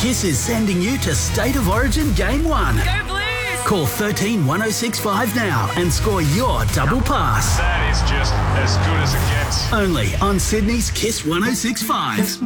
Kiss is sending you to State of Origin Game 1. Go Blues! Call 13 1065 now and score your double pass. That is just as good as it gets. Only on Sydney's Kiss 106.5.